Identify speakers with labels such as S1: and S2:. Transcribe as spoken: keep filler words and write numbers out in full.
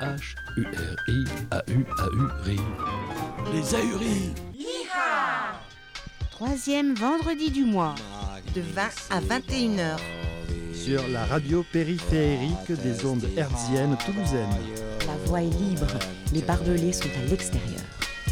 S1: H U R I A U A U R I. Les Ahuris.
S2: Troisième vendredi du mois,
S3: de vingt à vingt et une heures.
S4: Sur la radio périphérique des ondes hertziennes toulousaines.
S2: la voie est libre, les barbelés sont à l'extérieur.